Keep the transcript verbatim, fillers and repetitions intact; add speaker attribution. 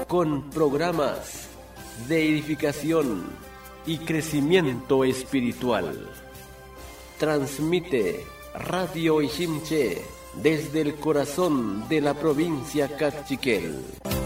Speaker 1: con programas de edificación y crecimiento espiritual. Transmite Radio Iximché desde el corazón de la provincia Cachiquel.